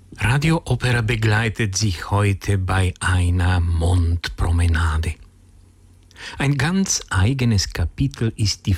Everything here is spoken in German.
Radio Opera begleitet sich heute bei einer Mondpromenade. Ein ganz eigenes Kapitel ist die